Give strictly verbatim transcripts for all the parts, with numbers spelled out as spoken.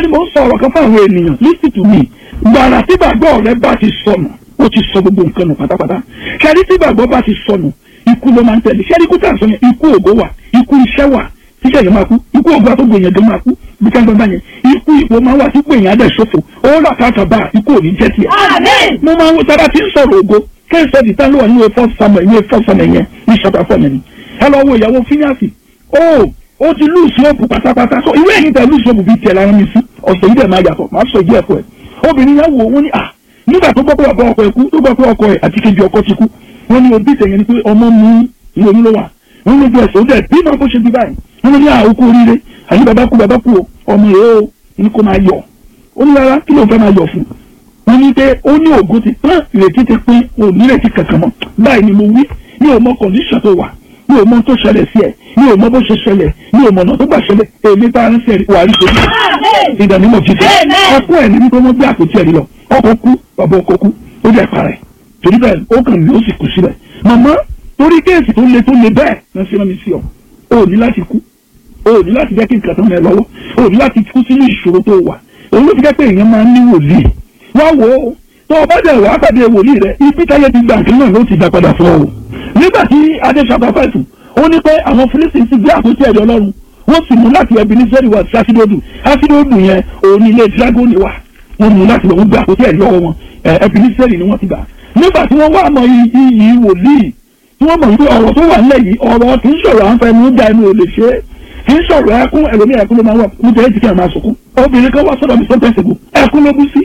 ṣé ni mo ń sọ ọ̀rọ̀ kan fún àwọn ènìyàn listen to me gbàrà tí gbàgbọ́ rẹ bá ti sọnù ó ti sọ gbogbo nǹkan nù pátápátá ṣé ní tí gbàgbọ́ bá ti sọnù ikú ló máa ń tẹ̀lé ṣé ní kú tà ń sọ yẹn ikú ògo wà ikú iṣẹ́ wà tíṣẹ́ yẹn máa kú ikú ògo àtọ́gbò yẹn gan máa kú bí ká ń gbọ́n bá yẹn ikú ipò máa wà sípò èèyàn adẹ̀ ṣòfò ó rà káàkà bá ikú òní jẹ́ tiẹ̀. mo máa ń wo tára tí ń sọ̀rọ̀ ògo kéèsì di tán ló wà nínú efọ́ samuel ní efọ́ samuel yẹn ní ṣàtà fọ́ yẹn ni ẹ lọ wo ìyàwó fíníàsì ó ó ti lùsì òpù pátápátá so ìwé ẹ̀yìn tẹ lùsì òpù bíi tiẹ̀ lára mi sí ọ̀sẹ̀ yìí dẹ̀ máa yàtọ̀ máa sọ ìdí ẹ̀kọ́ ẹ̀ obìnrin yẹn wò wọ́n ní à nígbà tó gbọ́ pé ọkọ ọkọ ẹ̀ kú tó gbọ́ pé ọkọ ẹ̀ àti kejì ọkọ ti kú wọ́n ní òbí tẹ̀yẹ ni pé ọmọ mú ìròyìn ló wà wọ́n ní ojú ẹ̀sẹ̀ ó dẹ̀ bí náà bó ṣe bí báyìí wọ́n ní àwòkú oríire àyè bàbá kú bàbá kú ọmọ rẹ̀ ó ní kó máa yọ̀ ó ní rárá kí ló fẹ́ máa yọ̀ fún wọ́n ní pé ó ní ògo ti pín ìrètí ti pín òní ìrètí kankan mọ́ báyìí ni mo wí mi ò mọ kọ̀ndíṣàn tó wà mi ò mọ tó ṣẹlẹ̀ sí ẹ̀ mi ò mọ bó ṣe ṣẹlẹ̀ mi ò mọ ọ̀nà tó gbà ṣẹlẹ̀ èmi tá a ń ṣe wà rí ṣe ìdánimọ̀ jíjẹ ọkọ ẹ̀ ní wípé wọ́n gbé àpótí ẹ̀rí lọ ọkọ kú bàbá ọkọ kú ó jẹ́ ìparẹ́ torí bẹ́ẹ̀ ó kàn mí ó sì kù síbẹ̀ màmá torí kéèsì tó le tó le bẹ́ẹ̀ náà ṣe rán mi sí ọ o ò ní láti kú o ò ní láti jẹ́ kí nǹkan tó ń lẹ lọ́wọ́ o ò ní láti kú sínú ìṣòro tó wà òun ló fi jẹ́ pé èèyàn máa ń ní wòlíì wá wò ó tó o bá dẹ̀ wá pàdé wòlíì rẹ ibi táyé ti gbà nǹkan náà ló ti gbà padà fún ọ nígbà tí adéṣàbà fẹ̀sù ó ní pé àwọn Fílísítì ti gbé àpótí ẹ̀rí Ọlọ́run wọ́n sì mú láti Ebeneseri wá sí Aṣídódù Aṣídódù yẹn òun ilé dragoni wà wọ́n mú láti lọ́wọ́ gbé àpótí ẹ̀rí lọ́wọ́ wọn Ebeneseri ni wọ́n ti gbà nígbà tí wọ́n wá mọ iyì wòlíì tí wọ́n mọ̀ wípé ọ̀rọ̀ tó wà nílẹ̀ yìí ọ̀rọ̀ kì í sọ̀rọ̀ à ń fẹ́ mú já inú ò lè ṣe é kì í sọ̀rọ̀ ẹkún ẹlòmíì ẹkún ló máa wà nítorí èjì kí ẹ máa sunkún obìnrin kan wá sọ́dọ̀ mi sọ́tẹ̀sìgbò ẹkún ló bú sí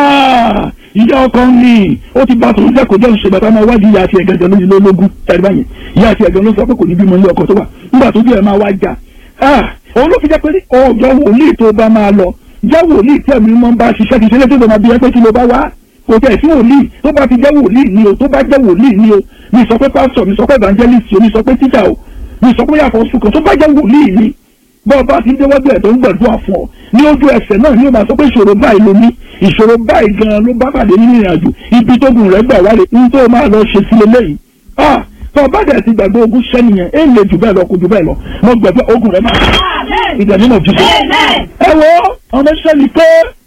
ìyá ọkọ ní ó ti bá tòun jẹ́kọ̀ọ́ jẹ́ òṣèlú bàtà máa wádìí ìyá àti ẹ̀gẹ̀dẹ̀ lóyún lólógún ẹ̀rí báyìí ìyá àti ẹ̀gẹ̀dẹ̀ ló sọ pé kò ní bímọ ilé ọkọ tó wà nígbà tó bí ẹ̀ máa wá jà òun ló fi jẹ́ pé ọjọ́ wòlíì tó bá máa lọ jẹ́ wòlíì tí ẹ̀mí mọ́ ń bá ṣiṣẹ́ kì í ṣe létí tó máa bí ẹ pé kí ló bá wá kò tẹ̀ sí wòlíì tó bá ti jẹ́ wòlíì ni o tó bá jẹ́ wòlíì ni o mi sọ pé pásítọ̀ mi sọ pé evangelist o mi sọ pé tíjà o mi sọ pé yàtọ̀ sùkàn tó bá jẹ́ wòlíì ni bọ́ọ̀ bá ti déwájú ẹ̀ tó ń gbàdúrà fún ọ ní ojú ẹsẹ̀ náà ni ó máa sọ pé ìṣòro báyìí ló ní ìṣòro báyìí gan-an ló bá pàdé nínú ìrìn àjò ibi tó gùn rẹ̀ gbà wálé ní tó máa lọ ṣe sílé lẹ́yìn ah tó o bá dẹ̀ ti gbàgbé ogun ṣẹ́ nìyẹn èyí lè jù bẹ́ẹ̀ lọ kò jù bẹ́ẹ̀ lọ mo gbàgbé ogun rẹ̀ máa ìdẹ̀mí náà jù sí. ẹ wo ọmọ iṣẹ́ ni pé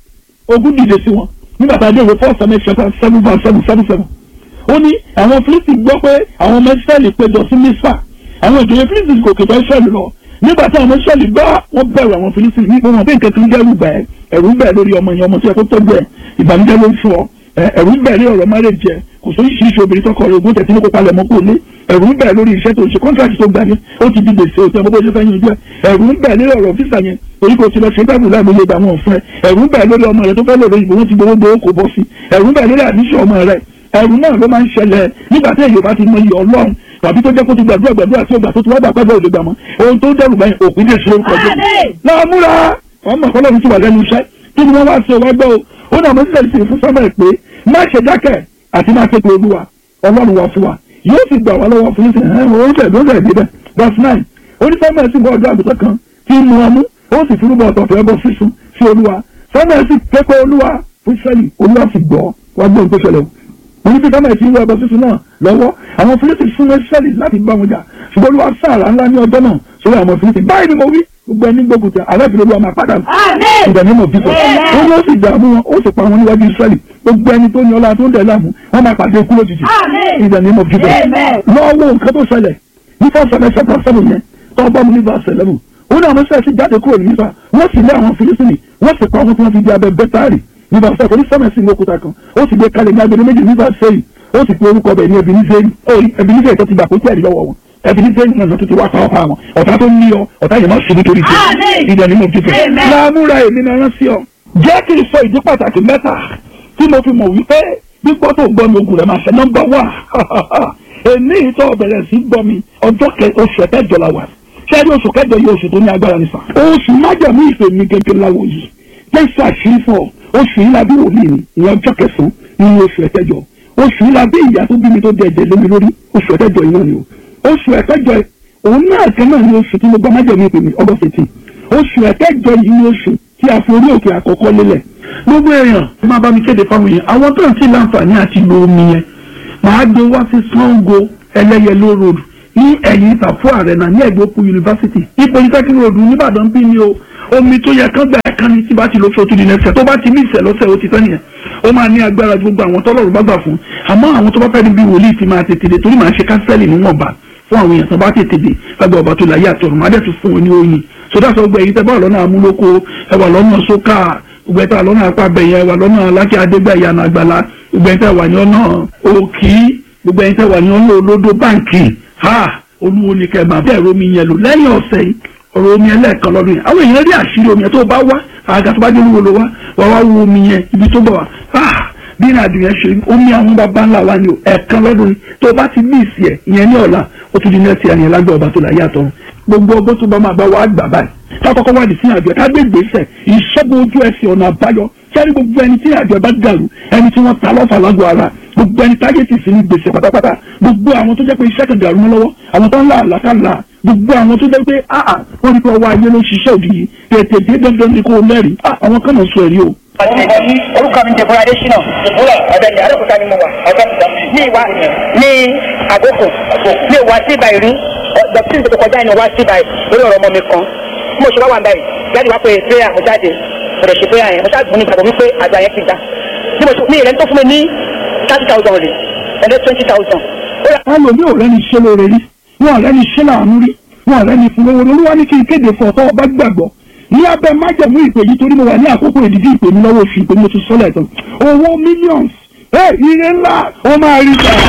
ogun dìde sí wọn nígbà tá a dé ìwé four seven seven seven seven seven seven ó ní àwọn Fílísítì gbọ́ pé àwọn ọmọ Ísírẹ́lì péjọ sí Mísà àwọn ìjòyè Fílísítì kò kètò Ísírẹ́lì lọ nígbà tí àwọn Ísírẹ́lì gbọ́ wọ́n bẹ̀rù àwọn Fílísítì ní wọn bí nǹkan tó ń dẹ́rù bẹ́ẹ̀ ẹ̀rù ń bẹ̀ lórí ọmọ yẹn ọmọ tí ẹ kó tọ́jú ẹ̀ ìbànújẹ́ ló ń fún ọ ẹ̀rù ń bẹ̀ lórí ọ̀rọ̀ márèjì ẹ̀ kò sóyún ṣíṣe obìnrin tọkọ rẹ̀ ogún tẹ̀sí ní kópa lẹ̀ mọ́ kó lé ẹ̀rù ń bẹ̀ lórí iṣẹ́ tó ṣe kọ́ńtàkì tó gbà ní ó ti di gbèsè òtún ọmọ bó ṣe fẹ́ yanjú ẹ̀ ẹ̀rù ń bẹ̀ lórí ọ̀rọ̀ físà yẹn torí kò ti lọ ṣe tábìlì láàmú ilé ìgbàmọ̀ fún ẹ ẹ̀rù ń bẹ̀ lórí ọmọ rẹ tó fẹ́ lòdì ìbò wọn ti gbowó gbowó kò bọ́ sí ẹ̀rù ń bẹ̀ lórí àdíṣe ọmọ rẹ ẹ̀rù náà ló máa ń ṣẹlẹ̀ nígbà tí èyí bá ti mọ iye Ọlọ́run tàbí tó jẹ́ kó ti gbàdúrà gbàdúrà tí ó gbà tó ti wá gbà pẹ́ẹ́bẹ́ òde gbà mọ́ ohun tó dẹrù báyìí òkú lè ṣe orúkọ jẹ́ láàmúra ọmọ ọlọ́run ti wà lẹ́nu iṣẹ́ kí ni wọ́n wá ṣe wá gbọ́ o ó náà mo sílẹ̀ sí fún sọ́mọ̀ pé má ṣe dákẹ́ àti má ṣe pé olúwa ọlọ́run wà fún wa yóò sì gbà wá lọ́wọ́ fún ìsìn ẹ̀ wọ́n fẹ̀ ló fẹ̀ débẹ̀ verse nine onísọ́mọ̀ sì bọ́ ọjọ́ àgùntàn kan tí ń mu ọmú ó sì fúrú bọ̀ ọ̀tọ̀ọ̀tọ̀ ẹbọ sísun sí olúwa sọ́mọ̀ sì ké pé olúwa fún Ísírẹ́lì olúwa sì gbọ́ wá gbọ́ ohun tó ṣẹlẹ̀ o oníbi sọ́mọ̀ sì ń wọ ẹbọ sísun náà lọ́wọ́ àwọn Fílísítì fún Ísírẹ́lì láti bá wọn jà ṣùgbọ́n olúwa sáàrà ńlá ní ọjọ́ náà sórí àwọn Fílísítì báyìí ni mo wí gbogbo ẹni gbógun tẹ alábìlẹ̀ olúwa máa padà ìdàní mọ̀ bíbọ̀ ó ní ó sì dààmú wọn ó sì pa wọn níwájú Ísírẹ́lì gbogbo ẹni tó ní ọlá tó ń dẹ̀ láàmú wọn máa pàdé ikú lójijì ìdàní mọ̀ bíbọ̀ lọ́wọ́ nǹkan tó ṣẹlẹ̀ ní fọ́sọ̀lẹ̀ sẹ́pọ̀ sẹ́pọ̀ yẹn tó bá mu ní verse eleven ó ní àwọn sẹ́ẹ̀sì jáde kúrò ní Mísà wọ́n sì lé àwọn Fílísítì wọ́n sì pa wọn tí wọ́n fi di abẹ Bẹ́tárì ní verse seven onísọ́mẹ̀sì ní òkúta kan ó sì gbé kalẹ̀ ní agbede méjì ní verse seven ó sì pe orúkọ bẹ̀ ní Ebeneseri tó ti gbà kó tí ẹ̀rí lọ́wọ́ wọn Ebeneseri náà tó ti wá pa ọ̀pá wọn ọ̀tá tó ní ọ ọ̀tá yẹn máa ṣe nítorí tí ìdẹ̀ ní mo ti fẹ́. láàmúra èmi náà rán sí ọ jẹ́ kí n sọ ìdí pàtàkì mẹ́ta tí mo fi mọ̀ wípé gbígbọ́ tó gbọ́ mi ogun rẹ̀ máa ṣe nọ́mbà wà èmi ìtọ́ bẹ̀rẹ̀ sí gbọ́ mi ọjọ́ oṣù kẹjọ la wà sẹ́ẹ̀dì oṣù kẹjọ yìí oṣù tó ní agbára nìfà oṣù májàmú ìpè mi gẹ́gẹ́ láwo yìí jẹ́sí àṣírí fún ọ oṣù yìí la bí wòlíì mi ìyẹn ọjọ́ kẹsàn-án nínú oṣù ẹ̀kẹjọ oṣù yìí la bí ìyá tó bí mi tó dẹ̀ ẹ̀jẹ̀ lómi lórí oṣù ẹ̀kẹjọ yìí náà ni o oṣù ẹ̀kẹjọ òun náà kẹ́ náà ní oṣù tí mo gbọ́ májẹ̀mú ìpè mi August eighteen oṣù ẹ̀kẹjọ yìí ní oṣù tí a fi orí òkè àkọ́kọ́ lélẹ̀ gbogbo èèyàn tó máa bá mi kéde fáwọn èèyàn àwọn tó ń tí láǹfààní àti lo omi yẹn màá gbé wá sí Ṣàngó Ẹlẹ́yẹlé road ní ẹ̀yìn ìtàfún ààrẹ náà ní ẹ̀gbẹ́ òkú yunifásitì ipò ìtẹ́kìrì òdùn nìbàdàn bí ni o omi tó yẹ kán gbà ẹ̀kan ní tí bá ti lọ fẹ́ tó di nẹ́sẹ̀ tó bá ti ní ìṣẹ̀ lọ́sẹ̀ ó ti tán nìyẹn ó máa ní agbára gbogbo àwọn tọ́lọ́run bá gbà fún àmọ́ àwọn tó bá fẹ́ níbi wòlíì ti máa tètè dé torí máa ṣe kánsẹ́lì níwọ̀nba fún àwọn èèyàn tó bá tètè dé lágbà ọba tó láyé àtọ̀run máa dẹ̀ tún fún wọn ní oyin sódà sọ gbẹ yìí tẹ bá wà lọ́nà amúlòkó ẹ wà lọ́nà sókà gbogbo ẹ̀ta lọ́nà apábẹ̀yẹ ẹ wà lọ́nà alákẹ́ adégbàyà nàgbàlá gbogbo ẹ̀ta wà ní ọ̀nà òkì gbogbo ẹ̀ta wà ní ọ̀nà olódó báǹkì ha olúwo ni kẹ́ máa bẹ́ẹ̀ romi yẹn lò lẹ́yìn ọ̀sẹ̀ yìí ọ̀rọ̀ omi ẹlẹ́ẹ̀kan lọ́dún yẹn àwọn èèyàn rí àṣírí omi yẹn tó bá wá àga tó bá dé olúwo ló wá wà wá wo omi yẹn ibi tó bọ̀ wá ha bí ní àdùn yẹn ṣe omi àwọn bàbá ńlá wa ni o ẹ̀ẹ̀kan lọ́dún yìí tó bá ti mí ìsì ẹ̀ ìyẹn ní ọ̀la ó tún di nẹ́ẹ̀sì àyẹn lágbà ọba tó láyé àtọ̀run gbogbo ọgbọ́n tó bá máa bá wa gbà báyìí ká kọ́kọ́ wádìí sí àjọ ká gbé gbèsè ìṣọ́gun ojú ẹsẹ̀ ọ̀nà àbáyọ sẹ́ni gbogbo ẹni tí àjọ bá dàrú ẹni tí wọ́n ta lọ́fà lágọ̀ọ́ ara gbogbo ẹni tágẹ́tì sí ní gbèsè pátápátá gbogbo àwọn tó jẹ́ pé iṣẹ́ kan dàrú mọ́ lọ́wọ́ àwọn tó ń là àlàkàlà gbogbo àwọn tó jẹ́ pé áà wọ́n rí pé ọwọ́ ayé ló ń ṣiṣẹ́ òdì yìí tètè dé dandan ní kó o mẹ́rin àwọn kan náà sọ èrí o. orúkọ mi Deborah Adesina ìbúra ọ̀dẹ̀ni Adókúta ni mo wà ní ìwà ní àgókò ní ìwà sí ìbàyìí rí dọ̀tíìn tó kọjá ìnáwó sí ìbàyìí lórí ọ̀rọ̀ ọmọ mi kan mo ṣe wá wà báyìí jáde wá pé prayer mo jáde ọ̀rọ̀ ṣe prayer yẹn mo ṣáà gbọ́n ní ìgbàgbọ́ wípé àgbà yẹn ti gbà tí mo ní ìrẹ́ni tó fún mi ní thirty thousand rẹ̀ ẹ̀dẹ́ twenty thousand. àwọn òbí ò rẹ́ni ṣe lóore rí wọn ò rẹ́ni ṣe láàánú rí wọn ò rẹ́ni fún owó olúwa ní kí n kéde fún ọ̀tọ́ ọba gbàgbọ́ ní abẹ́ májẹ̀mú ìpè yìí torí mo wà ní àkókò ìdíjí ìpè mi lọ́wọ́ oṣù ìpè mi ti sọ́lẹ̀ tán owó millions ire ńlá ó máa rí ta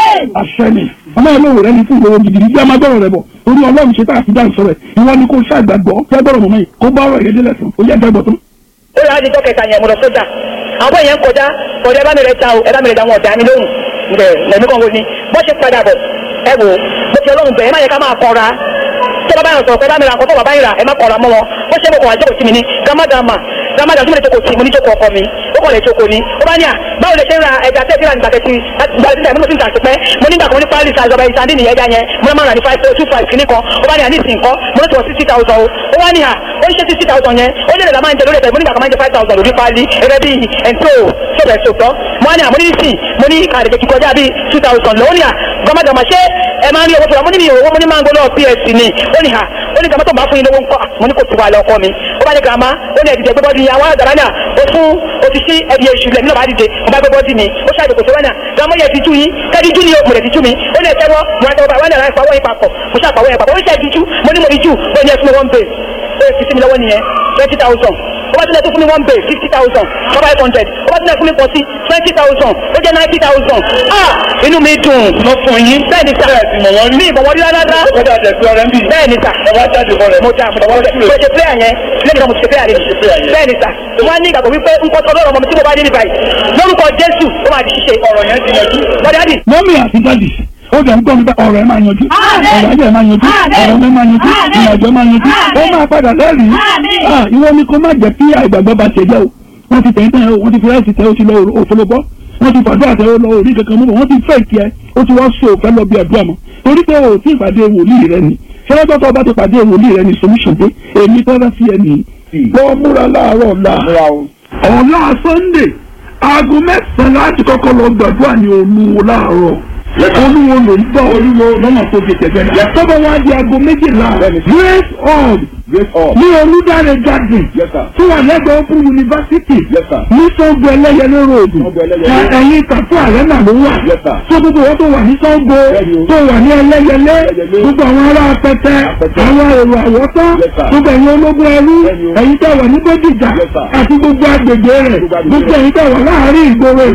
àṣẹ ni ọmọ ẹ lóore rẹ́ni fún owó gidigidi bí a máa gbọ́rọ̀ rẹ bọ̀ torí ọlọ́run ṣe tá àti dáhùn sọ̀rọ̀ ẹ̀ ìwọ ni kò ṣàgbàgbọ́ fẹ́ gbọ́rọ̀ mọ́mọ́ yìí kó bá ọ̀rọ̀ yẹn délẹ̀ tán ó yẹ fẹ́ gbọ́ tán. ó yà á di dọ́kẹ̀ta yẹn mo lọ sójà àwọn èèyàn kọjá kọjá ẹ bá mi rẹ ta o ẹ bá mi rẹ da wọn ọ̀dà mi lóhùn ǹbẹ lẹ́nu kan wo ni bó ṣe padà bọ̀ ẹ wò bó ṣe ọlọ́run bẹ̀ ẹ má yẹ ká máa kọra tó bàbá yẹn sọ̀rọ̀ pé bá mi ra nǹkan tó bàbá yẹn rà ẹ má kọra mọ́ wọn bó ṣe mo kọ̀ wá jókòó sí mi ní gamadama gamadama tó mo lè jókòó sí mo ní jókòó ọkọ mi ó kọ̀ lè jókòó ni ó bá ní à báwo lè ṣe ń ra ẹja tẹ́ tí ra nígbà tẹ́tí gbàdúrà mo ti ń tà sí pẹ́ mo nígbà kan ní pálí ṣàjọba ìsàndí nìyẹn ẹja yẹn mo máa ń rà ní five two five kìíní kan ó bá ní à ní ìsìn kan mo ní tí wọ́n sixty thousand o ó wá ní à ó ń ṣe sixty thousand yẹn ó lè lè la máa ń jẹ lórí ẹ̀fẹ̀ mo nígbà kan máa ń jẹ five thousand lórí pálí ẹgbẹ́ bíi ẹ̀ńtó sọ̀rọ̀ ẹ̀sọ̀tọ̀ mo wá ní à mo ní ìsìn mo ní kàdé kí kọjá bíi two thousand lọ́wọ́ ní à gbọ́mọdọ̀mọ ṣé ẹ máa ń rí owó tó rà mo ní mi ò owó mo ní máa ń gbọ́ lọ́wọ́ P S C ni ó ní à ó ní gàmọ́tò máa fún yín lówó ńkọ́ mo ní kò tí wà lọ ọkọ mi ó bá ní gàmá ó ní ẹ̀dìjẹ́ gbẹ́bọ́dì yín àwọn àgbàrá náà ó fún òtítí ẹ̀dì èṣù lẹ̀ nínú àbádìjẹ ó bá gbẹ́bọ́dì mi ó ṣàdùkù sí wánà gàmọ́ yẹ ti tú yín kẹ́dí jú ni ó mọ̀ lẹ̀ ti tú mi ó ní ẹ̀tẹ́wọ́ mo àtẹwọ́ bá wánà láì pawọ́ yín papọ̀ mo ṣàpàwọ́ yẹn papọ̀ ó ṣe ìdíjú mo ní mo ní jù ó ní ẹ̀sùn mi one bay ó ti sí mi lọ́wọ́ nìyẹn twenty thousand ó bá tún lẹ̀ tó fún mi one bay fifty thousand five hundred ó bá tún lẹ̀ fún mi forty twenty thousand ó jẹ́ ninety thousand ah inú mi dùn mo fún yín bẹ́ẹ̀ ni sà mi ìbọn wọlé rárá bẹ́ẹ̀ ni sà mo dà mo ṣe player yẹn lẹ́yìn náà mo ṣe player rẹ̀ bẹ́ẹ̀ ni sà wọ́n á ní ìgbàgbọ́ wípé nǹkan tó lọ́rọ̀ ọmọ mi tí mo bá dé ní báyìí lórúkọ Jésù ó máa di ṣíṣe ọ̀rọ̀ yẹn ti yanjú. wọ́n dáàdì. mọ́mí àti dáàdì ó jẹ́ nígbà nípa ọ̀rọ̀ ẹ̀ máa yanjú ọ̀rọ̀ ẹ̀jẹ̀ máa yanjú ọ̀rọ̀ ẹ̀ máa yanjú ìrìnàjò máa yanjú ó máa padà lẹ́rìí ìwọ ni kó má jẹ́ kí àìgbàgbọ́ bá ṣe jẹ́ o wọ́n ti tẹ̀ ń tẹ̀ wọ́n ti fi ráìsì tẹ̀ ó ti lọ òfòlóbọ́ wọ́n ti fàdúrà tẹ̀ ó lọ orí kankan mọ́ wọ́n ti fẹ́ ìkí ẹ ó ti wá so òfẹ́ lọ bí àdúrà mọ́ torí pé o ti ìpàdé wòlíì rẹ ni ṣẹlẹ́gbẹ́ tó bá ti pàdé wòlíì rẹ ni solution dé èmi tó bá fi ẹ nìyí lọ múra láàárọ̀ ọ̀la ọ̀la Sunday aago mẹ́sàn-án láti kọ́kọ́ lọ gbàdúrà ní olúwo láàárọ̀ olúwo ló ń bá olúwo lọ́nà tó fi tẹ̀gbẹ́ náà tọ́bọ̀ wá di aago méjìlá grace hall ní olùdarí garden tó wà lẹ́gbẹ̀ẹ́ open university ní Ṣàngó ẹlẹ́yẹlé road ẹ̀yìn ìtàkùn àrẹ́nà ló wà tó gbogbo wọn tó wà ní Ṣàngó tó wà ní ẹlẹ́yẹlé gbogbo àwọn ará apẹtẹ àwọn èrò àwọ̀tán gbogbo ẹ̀yin ológun ẹrú ẹ̀yin tẹ́ wà ní Bódìjà àti gbogbo agbègbè rẹ̀ gbogbo ẹ̀yin tẹ́ wà láàárín ìgboro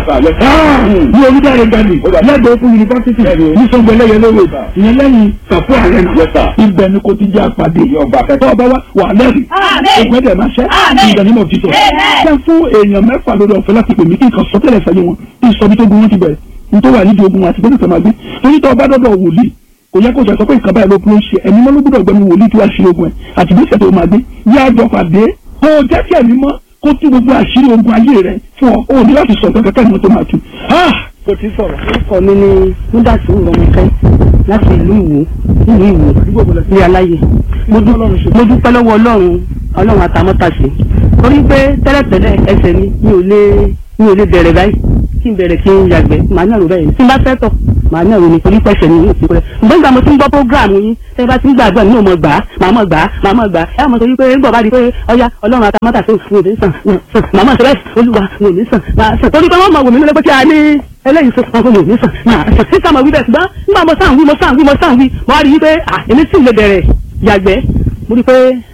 Ìbàdàn ní olùdarí garden lẹ́gbẹ̀ẹ́ open university ní Ṣàngó ẹlẹ́yẹlé road ìyẹn lẹ́yìn ìtàkùn àrẹ́nà ibẹ̀ ni kò ti jẹ́ àpàdé tọ́ ọba wa wà lẹ́rìí ògùn ẹ̀dẹ̀ máa ṣẹ́ ìdánimọ̀ títọ̀ ṣe fún èèyàn mẹ́fà lórí ọ̀fẹ́ láti pè mí kí nǹkan sọtẹ́lẹ̀ sáyé wọn kí n sọ bí tó gun wọn ti bẹ̀rẹ̀ ní tó wà nídìí ogun àti bẹ́ẹ̀ tẹ̀ máa gbé torí tọ́ ọba dọ́dọ̀ wòlíì kò yẹ kó sọ pé nǹkan báyìí ló ló ń ṣe ẹ̀mí mọ́ ló gbọ́dọ̀ gbẹ́mi wòlíì tí wàá ṣe ogun ẹ̀ àti bí ìṣẹ̀tẹ̀ máa gbé yá àjọ pàdé kó o jẹ́ kí ẹ̀mí mọ́ kó tú gbogbo àṣírí ogun ayé rẹ̀ fún ọ ò ní láti sọ nǹkan kẹ́kẹ́ ìmọ̀ tó máa tú. kò tí sọ̀rọ̀. orúkọ mi ni múdàsí ìrọ̀mùkẹ́ láti ìlú Ìwó ìlú Ìwó ní aláyè mo dúpẹ́ lọ́wọ́ Ọlọ́run Ọlọ́run àtàmọ́tàṣe torí pé tẹ́lẹ̀tẹ́lẹ̀ ẹsẹ̀ mi mi ò lè mi ò lè bẹ̀rẹ̀ báyìí kí n bẹ̀rẹ̀ kí n yàgbẹ́ màá ní àrùn báyìí tí n bá fẹ́ tọ̀ màá náà rò ní torí pẹ̀sẹ̀ ní ìlú ìpínlẹ̀ ṣùgbọ́n nígbà mo ti ń gbọ́ program yín tẹ́ bá ti ń gbàgbọ́ nínú ọmọ gbà á màá mọ̀ gbà á màá mọ̀ gbà á ẹ̀ mọ̀ torí pé ń bọ̀ bá di pé ọya ọlọ́run àtàmọ́tà tó wò ní sàn sàn màmá sọ bẹ́ẹ̀ olúwa wò ní sàn máa sàn torí pé wọ́n mọ̀ wò mí lọ́pẹ́ kí a ní eléyìí sọ fún wò ní sàn máa sàn sí sàmọ̀ wí bẹ́ẹ̀ ṣùgbọ́n nígbà mo sàn wí mo sàn wí mo sàn wí mo wá rí i pé à èmi sì lè bẹ̀rẹ̀ yàgbẹ́ mo rí i pé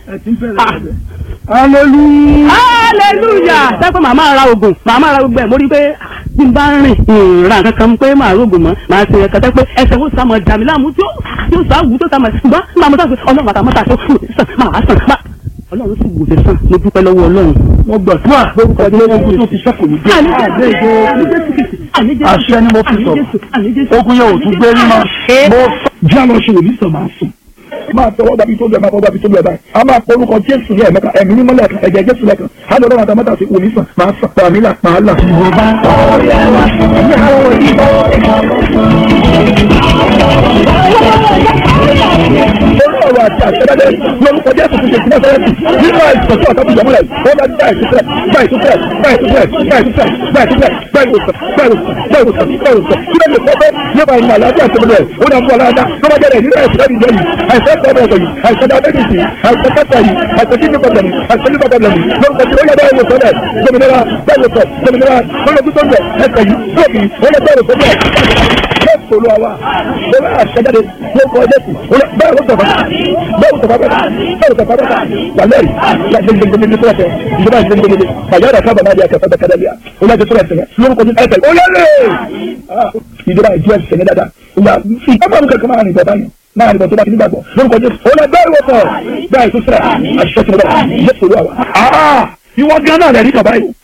hallelujah hallelujah sẹ́kọ̀ màá máa ra oògùn màá máa ra gbogbo ẹ̀ mo rí i pé bí n bá rìn ìrora kankan pé màá rògùn mọ́ màá ṣe ẹ̀kọ́ tẹ́ pé ẹsẹ̀ ó sàmọ̀ dàmí láàmú tí ó sàwù tó sàmọ̀ ṣùgbọ́n nígbà mo sàn pé ọlọ́run àtàmọ́tà tó fún mi sàn máa sàn má ọlọ́run sì wò lè sàn mo dúpẹ́ lọ́wọ́ ọlọ́run. mo gbà fún àgbẹ̀wò ọdún tó ti sẹ́kù ní jẹ́ àṣẹ ni mo fi sọ ogun yẹn ò tún gbé rí mọ́. mo jẹ́ àlọ́ ṣe òní sàn máa sùn máa tọwọ́ dàbí tó lù ẹ̀ máa tọwọ́ dàbí tó lù ẹ̀ báyìí a máa polúkọ jésù ní ẹ̀mẹ́ta ẹ̀mí mímọ́ lẹ́ẹ̀kan ẹ̀jẹ̀ jésù lẹ́ẹ̀kan á lọ́dọ̀ àtàwọn mọ́tà sí òní sàn máa sàn pàmí là pàá là. ìwọ̀nba ọ̀rẹ́ wa ìyàwó ìbọn olú ọ̀rọ̀ àti àṣẹdáde lórúkọ jésù ti ṣe ìpínlẹ̀ sẹ́yẹ́sì nínú àìsàn tí ọ̀tá ti yọmúlẹ̀ ó bá dá ìtúsẹ̀ bá ìtúsẹ̀ bá ìtúsẹ̀ bá ìtúsẹ̀ bá ìtúsẹ̀ bá ìwòsàn bá ìwòsàn bá ìwòsàn bá ìwòsàn kí ló lè fọ́ bẹ́ẹ̀ nípa ìmọ̀ àlàáfíà tó bẹ̀rẹ̀ ó dà ń bọ̀ aláàdá tó bá jẹ́rẹ̀ nínú àìsàn ìjọ yìí àìsàn tọ́bẹ̀ ọ̀tọ̀ yìí àìsàn diabetes yìí àìsàn kẹta yìí àìsàn kidney problem yìí àìsàn liver problem yìí lórúkọ tí ó yẹ bá ìwòsàn rẹ̀ gbòmìnira bá ìwòsàn gbòmìnira lórúkọ tó ń bẹ̀ ẹsẹ̀ yìí lóbi ó yẹ bá ìwòsàn rẹ̀ jésù olúwa wa ó bá àṣẹjáde lórúkọ jésù bẹ́ẹ̀ ló sọ̀rọ̀ bẹ́ẹ̀ ló sọ̀rọ̀ bẹ́ẹ̀ ló sọ̀rọ̀ wàlẹ́rì gbẹgbẹgbẹgbẹ tó ẹsẹ̀ ìjọba gbẹgbẹgbẹ kàyọ́dà sábà náà di akẹ́kọ̀ọ́ bẹ́ẹ̀ kẹ́dẹ́bíà ó lọ́jọ́ tó ẹsẹ̀ lórúkọ jésù ẹsẹ̀ ó lẹ́lẹ̀ ìjọba ìjọ ẹsẹ̀ ní dáadáa ìjọba mi kankan máa rìn bọ̀ báyìí máa rìn bọ̀ tó bá ti ní gbàgbọ́ lórúkọ jésù ó lẹ bẹ́ẹ̀ ló sọ̀ bẹ́ẹ̀ tó sẹ̀ àṣìṣe tó lọ jésù olúwa wa. ìwọ gan náà lẹ́rìí kàbá yìí.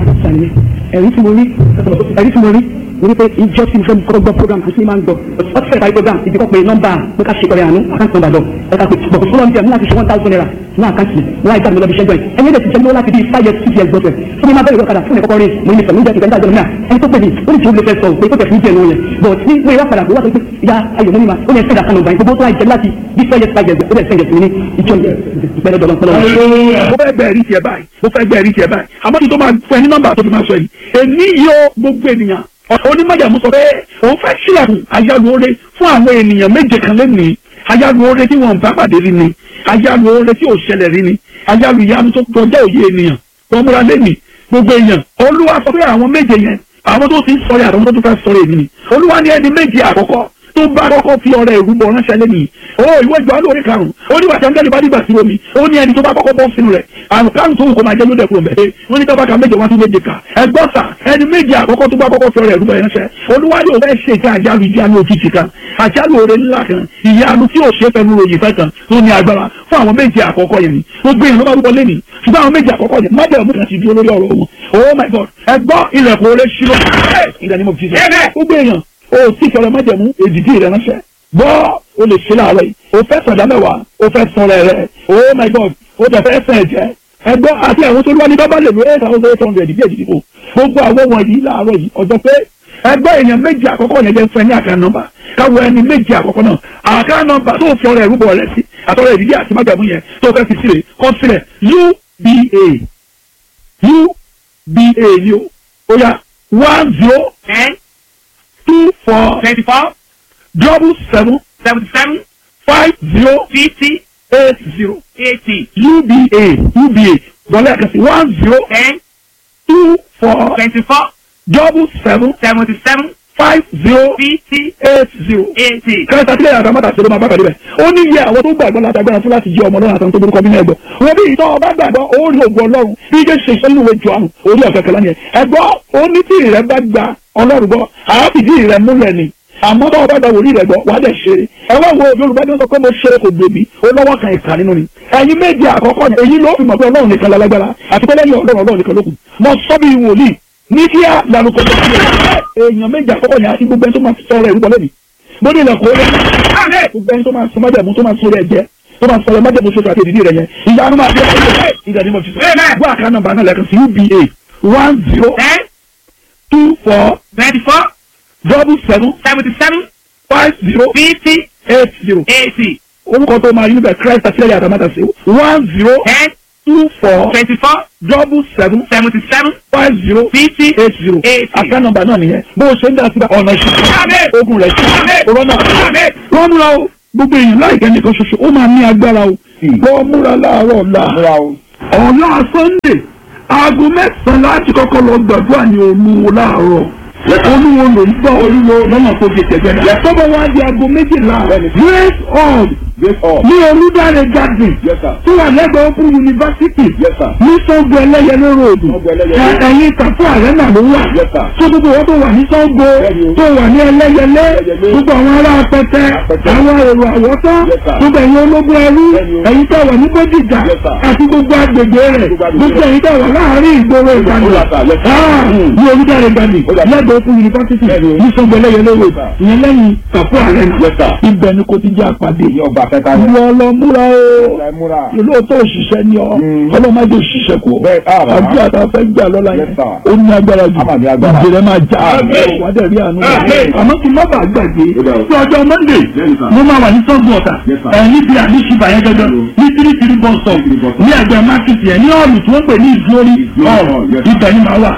ẹ̀rí tí mo rí ẹ̀rí tí mo rí mo ní pé ìjọ tí mo fẹ́ kọ́ gbọ́ program kò sí máa ń gbọ́ ọtí fẹ́ẹ́ parí program ìdíkọ́ pé nọ́mbà pé ká ṣe kọ́rẹ́ àánú àkáǹtì nọ́mbà lọ ẹ̀ka pé bọ̀kọ̀ fún wọn jẹ́ mú láti ṣe one thousand naira ní àkáǹtì wọn àìsàn mi lọ bí ṣẹ́jọ́ ẹ̀ ẹ̀yẹ́ lè ti jẹ́ mi láti bí five years six years gbọ́dọ̀ fún mi máa bẹ̀rẹ̀ ìwọ́kadà fún ẹ̀kọ́kọ́ rẹ̀ mo ní sọ̀rọ̀ níjẹ́ ìgbẹ́ńdà jẹ́ mi náà ẹni tó pè mí ó ní tí ó lè fẹ́ sọ pé tó tẹ̀ fún jẹ́ lóyè but ní wọ́n ìwà padà wọ́n wá pé ya ayọ̀ mọ́ mi ma ó ní ẹ̀sẹ̀ ìdàkan ọgbà gbogbo tó láì jẹ́ láti bí five years five years ó lè sẹ́yẹ̀ fún ní ìjọ ìpẹ́rẹ́ dọ̀lọ́ pẹ́lú. mo fẹ́ gbẹ́ ẹ̀rí tiẹ̀ báyìí mo fẹ́ gbẹ́ ẹ̀rí tiẹ̀ báyìí àmọ́ tí tó máa fún ẹ ní nọ́mbà tó fi máa sọ yìí èmi yóò gbogbo ènìyàn onímọ̀jàmú sọ pé òun fẹ́ sílẹ̀kùn ayálùore fún àwọn ènìyàn méje kan lẹ́nìí ayálùore tí wọ́n bá pàdé rí ni ayálùore tí ò ṣẹlẹ̀ rí ni ayálùyanu tó kọjá òye ènìyàn tó múra lẹ́nìí gbogbo èèyàn olúwa sọ pé àwọn méje yẹn àwọn tó ti ń sọ̀rọ̀ àtàwọn tó tún fẹ́ sọ̀rọ̀ èmi ni olúwa ní ẹni méje àkọ́kọ́ tó bá kọ́kọ́ fi ọrẹ ìrúbọ ránṣẹ́ lẹ́nìí ó ìwé ìjọ lórí karùn-ún ó ní wàtí áńgẹ́lì bá dìgbà sí omi ó ní ẹni tó bá kọ́kọ́ bọ́ sínú rẹ̀ àrùn karùn tó wù kó máa jẹ́ lóde kúrò mẹ́ẹ̀ wọ́n ní tọ́ba ka méje wọ́n tún méje kà ẹgbọ́n sà ẹni méje àkọ́kọ́ tó bá kọ́kọ́ fi ọrẹ ìrúbọ ránṣẹ́ olúwa yóò fẹ́ ṣe ìka àjálù ìjánu òjijì kan àjálù oore ńlá kan ìyanu tí ò ṣe fẹnu ròyìn fẹ́ kan tó ní agbára fún àwọn méje àkọ́kọ́ yẹn ni gbogbo èèyàn ló bá rúbọ lẹ́nìí ṣùgbọ́n àwọn méje àkọ́kọ́ yẹn májèlé mú kan ti dúró lórí ọ̀rọ̀ wọn oh my god ẹgbọ́n ilẹ̀kùn oore ṣírò ìdánimọ̀ mo fi ṣe gbogbo èèyàn o sì fọlọ́ májẹ̀mú èdìdí rẹ ránṣẹ́ gbọ́ o lè ṣe láàárọ̀ yìí o fẹ́ sọ̀dá mẹ́wàá o fẹ́ sọ̀rọ̀ rẹ̀ oh my god o tẹ̀ fẹ́ sẹ̀ jẹ́ ẹgbọ́n àti àwọn tó lúwa ní bábá lè lo eight thousand eight hundred díẹ̀ dídìbò gbogbo àwọn wọ̀nyí láàárọ̀ yìí ọjọ́ pé ẹgbọ́n èèyàn méjì àkọ́kọ́ yẹn jẹ́ fún ẹ ní àká nọ́mbà káwọ ẹni méjì àkọ́kọ́ náà àká nọ́mbà tó fi ọrẹ ìrúbọ rẹ sí àtọrẹ ìdílé àti májàmú yẹn tó fẹ́ fi sílẹ̀ kọ́ sílẹ̀ uba uba ni o ó yá one zero ten two four twenty four double seven seventy seven five zero fifty eight zero eighty uba uba gbọ́dọ̀ ẹ̀ka sí one zero ten two four twenty four double seven seventy seven five zero fifty eight zero. eighty. kẹta sílẹ̀ yàtọ̀ mọ́tà sí ló máa bá pàdé bẹ̀. ó ní iye àwọn tó gbàgbọ́ látàgbára fún láti jẹ́ ọmọ ọlọ́run àtàwọn tó burúkọ bí mẹ́gbọ́. wọ́n bí ìtọ́ ọba gbàgbọ́ ó rí ògùn ọlọ́run bí jẹ́ ṣe ìṣẹ́ níwèé jọ àrùn orí ọ̀fẹ́ kẹlẹ́ ni ẹ̀. ẹ̀gbọ́ ó ní tí ìrẹ́ bá gba ọlọ́run gbọ́ àáfìdí ìrẹ́ múlẹ̀ ni àmọ́ tó ọba gba wòlíì rẹ̀ gbọ́ wàá dẹ̀ ṣe é. ẹ wá wo yorùbá ní wọ́n sọ pé mo ṣe kò gbèbí ó lọ́wọ́ kan ìka nínú ni. ẹ̀yin méjì àkọ́kọ́ ni èyí ló fi mọ̀ pé ọlọ́run nìkan lálágbára àti pé lẹ́yìn ọlọ́run ọlọ́run nìkan lókun. mo sọ bí wòlíì ní kí á lànà kọjá sí èèyàn méjì àkọ́kọ́ yẹn àti gbogbo ẹni tó máa sọ ọ̀rọ̀ ìrúbọ lẹ́nu bó ní ilẹ̀kùn olóyún gbogbo ẹni tó máa sọ májẹ̀mú tó máa sọ rẹ̀ jẹ́ tó máa sọ rẹ̀ májẹ̀mú sókè àti ìdílé rẹ̀ yẹn ìyanu máa fi ọ̀rọ̀ ìdàdí mọ̀ fífọ́ wọ́n àká nọ́mbà náà lẹ́kàn sí uba one zero ten two four twenty four double seven seventy seven five zero fifty eight zero eighty. orúkọ tó máa yín bẹ̀ Christ àti ẹ̀yà àtàmátà sí one zero ten two four twenty four double seven seventy seven five zero fifty eight zero eighty. àká nọ́mbà náà nìyẹn bó o ṣe ń dá sí ọ̀nà ìṣẹ́ ogun rẹ̀ ṣe corona wọ́n múra o gbogbo èèyàn láìpẹ́ nìkan ṣoṣo ó máa ní agbára o wọ́n múra láàárọ̀ ọ̀la ọ̀la Sunday aago mẹ́sàn-án láti kọ́kọ́ lọ gbàdúrà ní Olúwo láàárọ̀ Olúwo ló ń bọ̀ Olúwo lọ́nà tó di tẹ̀gbẹ́ náà tọ́bọ̀ wá di aago méjìlá grace hall ní Olúdáre garden tó wà lẹ́gbẹ̀ẹ́ Open University ní Sango Ẹlẹ́yẹlé road ẹ̀yìn Tafu Arena ló wà tó gbogbo wọn tó wà ní Sango tó wà ní Ẹlẹ́yẹlé gbogbo àwọn ará Apẹtẹ àwọn èrò Àwọ̀tá gbogbo ẹ̀yin ológun ẹrú ẹ̀yin tó wà ní Bódìjà àti gbogbo agbègbè rẹ̀ gbogbo ẹ̀yin tó wà láàárín ìgboro Ìbàdàn ní Olúdáre garden lẹ́gbẹ̀ẹ́ Open University ní Sango Ẹlẹ́yẹlé road ìyẹn lẹ́yìn Tafu Arena ibẹ̀ ni kò ti jẹ́ àpàdé ìwọ lọ múra o ìlóòótọ́ òṣìṣẹ́ ni ọ ọlọ́mọdé òṣìṣẹ́ kù àjọ àtàfẹ́ gbà lọ́la yẹn ó ní agbára jù ìjìnlẹ̀ máa já wádẹ̀ rí àánú àmọ́ kí má bàa gbàgbé tí ọjọ́ Monday mo máa wà ní Sango Ọ̀tà ẹ̀ níbi àdíṣibà yẹn gẹ́gẹ́ ní three three bus stop ní ẹgbẹ́ market yẹn ní ọ̀lù tí wọ́n pè ní ìgbórí ọ̀ ibẹ̀ ni màá wà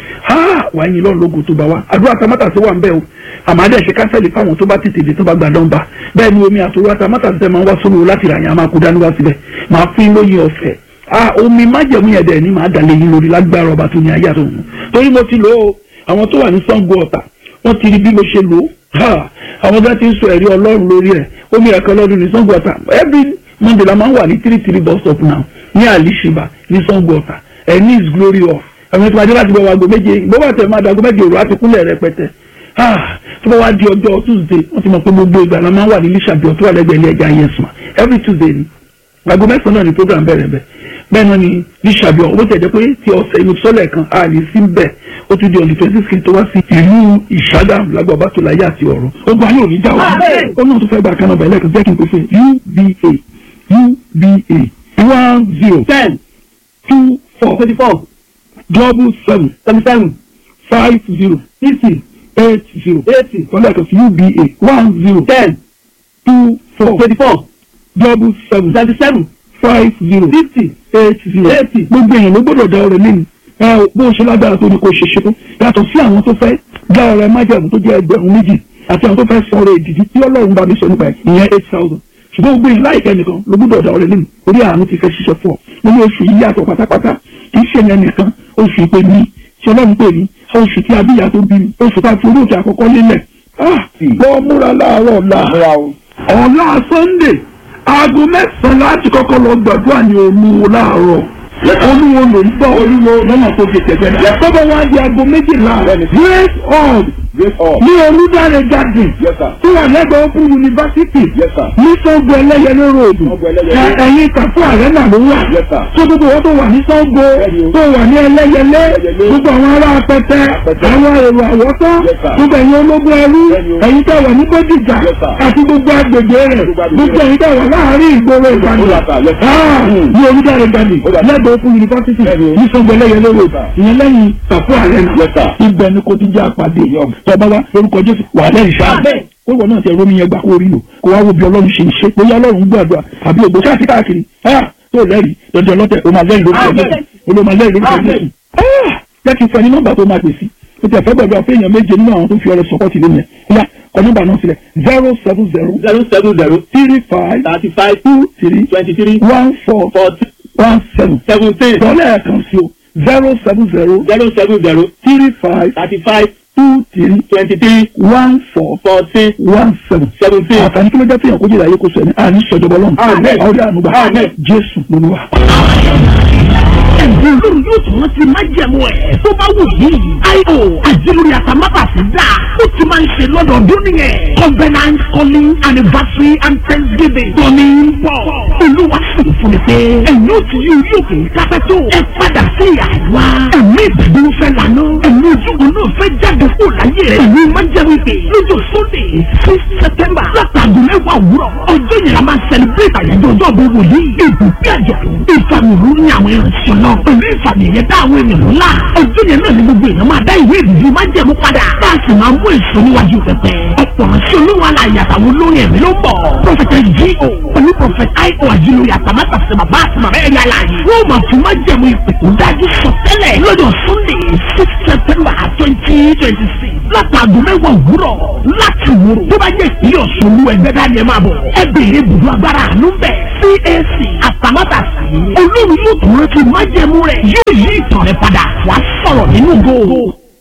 wà yín lọ́run lógun tó bá wa àdúrà tamátàsí wà ń bẹ́ o àmàdé ṣe kánsẹ́lì fáwọn tó bá tètè dé tó bá gba nọ́mbà bẹ́ẹ̀ ni omi àtòwúrà tamátàsí tẹ́ máa ń wá sórí o láti ràyàn máa kó dání wá síbẹ̀ máa fún lóyún ọ̀fẹ́ omi májẹ̀mú yẹn dẹ̀ ni máa dalẹ̀ yín lórí lágbára ọba tó ní ayé àtòun torí mo ti lò ó àwọn tó wà ní Sango Ọ̀tà wọ́n ti rí bí mo ṣe lò ó àwọn tó ti ń sọ ẹ̀rí Ọlọ́run lórí ẹ̀ omi ẹ̀kọ́ lọ́dún ní Sango Ọ̀tà every Monday la máa ń wà ní three three bus stop now ní Alishiba ní Sango Ọ̀tà ẹ̀ ní is glory of ẹ̀mí tó máa dé láti bọ̀ wá ago méje bọ́wọ́ tẹ̀ máa da ago méje òru àti kúnlẹ̀ rẹpẹtẹ tó bá wá di ọjọ́ Tuesday wọ́n ti mọ̀ pé gbogbo ìgbà la máa ń wà ní Lísàbí ọ̀tún àlẹ́gbẹ̀ẹ́ ilé ẹja yẹsùn every Tuesday ni ago mẹ́sàn-án náà ni program bẹ̀rẹ̀ bẹ̀ bẹ́ẹ̀ náà ni Lísàbí ọ̀hún ó tẹ̀jẹ́ pé ti ọ̀sẹ̀ inú sọ́lẹ̀ kan a lè sí bẹ́ẹ̀ ó tún di ọ̀nì twenty six tó wá sí ìlú Ìṣàdá lágbà ọba tó láyé àti ọ̀rọ̀ ogun ayé òní já wa ó náà tó fẹ́ gba kanáà bẹ̀rẹ̀ kan jẹ́ kí n pè fún U B A U B A one zero ten two four twenty four double seven seventy seven five zero fifty eight zero eighty wọ́n lẹ́kọ̀ọ́ sí U B A one zero ten two four twenty four double seven seventy seven five zero fifty eight zero eighty. gbogbo èèyàn ló gbọ́dọ̀ dá ọrẹ lẹ́nu ẹ bó ṣe lágbára tó ní kó ṣe ṣe tó yàtọ̀ sí àwọn tó fẹ́ dá ọrẹ májàmú tó jẹ́ ẹgbẹ̀rún méjì àti àwọn tó fẹ́ sọ ọrẹ ìdìdí tí Ọlọ́run bá mi sọ nípa ẹ̀ ìyẹn eight thousand ṣùgbọ́n gbogbo èèyàn láìpẹ́ nìkan ló gbọ́dọ̀ dá ọrẹ lẹ́nu orí àánú ti fẹ́ ṣiṣẹ́ fún ọ mo ní oṣù yìí yàtọ̀ pátápátá kì í ṣe yẹn nìkan oṣù ìpè ní tí Ọlọ́run pè ní oṣù tí abíyá tó bí oṣù tá a fi olóòtú àkọ́kọ́ lélẹ̀ lọ múra láàárọ̀ ọ̀la ọ̀la Sunday aago mẹ́sàn-án láti kọ́kọ́ lọ gbàdúrà ní Olúwo láàárọ̀ Olúwo ló ń bọ̀ Olúwo lọ́nà tó di tẹ̀gbẹ́ náà tọ́bọ̀ wá di aago méjìlá grace hall ní Olúdáre garden tó wà lẹ́gbẹ̀ẹ́ Open University ní Sango Ẹlẹ́yẹlé road ẹ̀yìn Tafu Arena ló wà tó gbogbo wọn tó wà ní Sango tó wà ní Ẹlẹ́yẹlé gbogbo àwọn ará Apẹtẹ àwọn èrò Àwọ̀tá gbogbo ẹ̀yin ológun ẹrú ẹ̀yin tó wà ní Bódìjà àti gbogbo agbègbè rẹ̀ gbogbo ẹ̀yin tó wà láàárín ìgboro Ìbàdàn ní Olúdáre garden lẹ́gbẹ̀ẹ́ Open University ní Sango Ẹlẹ́yẹlé road ìyẹn lẹ́yìn Tafu Arena ibẹ̀ ni kò ti jẹ́ àpàdé tọ́ba wa lórúkọ Jésù wà lẹ́yìn sáà ó wọ náà ti ẹ̀rọ mi yẹn gbà kó rí lò kó wá wo bí Ọlọ́run ṣe ń ṣe bóyá Ọlọ́run gbàdúrà àbí ògbó sáà sí káàkiri tó lẹ́rìí dandan lọ́tẹ̀ o máa lẹ́yìn lórúkọ Jésù o ló máa lẹ́yìn lórúkọ Jésù jẹ́ kí n fẹ́ ní nọ́mbà tó máa pè sí o ti ẹ̀fẹ́ gbàdúrà fún èèyàn méje nínú àwọn tó fi ọrẹ sọ́kọ́tì lé yẹn yá kọ nọ́mbà náà sílẹ̀ zero seven zero zero seven zero three five thirty five two three twenty three one four forty one seven seventeen dọ́lẹ̀ kan sí o zero seven zero zero seven zero three five thirty five two three twenty three one four fourteen one seven seventeen. àtàní kí ló jẹ́ fihàn kó jẹ́ ìdáyé kó sọ ẹni àní sọ̀jọ̀bọ̀ lọ́nà Amen. ọ̀rẹ́ ànúgbà Amen. Jésù lóluwà. ẹ̀gbọ́n lórí yóò tún rántí májẹ̀mú ẹ̀ tó bá wù yìí. io àjílórí àtàmábàsí dà ó ti máa ń ṣe lọ́dọọdún nìyẹn. covenant calling anniversary and thanksgiving. tọ́ni ń bọ̀ olúwa sì fún mi pé ẹ̀yin ó ti yí orí òkè kápẹ́ tó ẹ padà sí àwa. ẹ̀mí ìbàdàn fẹ́ lànà ẹ̀mí ojúbọ náà fẹ́ jáde kó láyé rẹ̀. ẹ̀mí májẹ̀mú pé lójó sunday six september látàgò mẹ́wàá òwúrọ̀ ọjọ́ yẹn a máa celebrate àyájọ́ ọjọ́ gbogbo yìí. ìbùkún àjọ̀dún ìfàmìlú ní àwọn ìrìnsẹ̀ náà pẹ̀lú ìfàmì ẹ̀yẹ dá àwọn ènìyàn ńlá. ọjọ́ yẹn náà ni gbogbo èèyàn máa dá ìwé ìdìbò májẹ̀mú padà. bá a sì máa mú èso níwájú pẹpẹ. ọ̀pọ̀ ránṣẹ́ olówó aláyé àtàwọn olórin ẹ̀mí ló ń bọ̀. prọfẹ̀tà G O pẹ̀lú prophet aiko àjílórí àtàmátà sí bàbá àti màmá ẹ̀yà àlàyé wọ́n máa fi máa jẹ̀mú ìpè tó dájú sọ tẹ́lẹ̀ lọ́jọ́ sunday six september twenty twenty six látàgò mẹ́wàá òwúrọ̀ láti wúrò tó bá jẹ́ ìpínlẹ̀ ọ̀ṣun olú ẹgbẹ́ dání ẹ máa bọ̀ ẹ béèrè ibùdó agbára àánú bẹ̀ cac àtàmátà sí olórí yóò tún rántí máa jẹ̀mú rẹ̀ yóò yí ìtàn rẹ̀ padà wàá sọ̀rọ̀ nínú góò.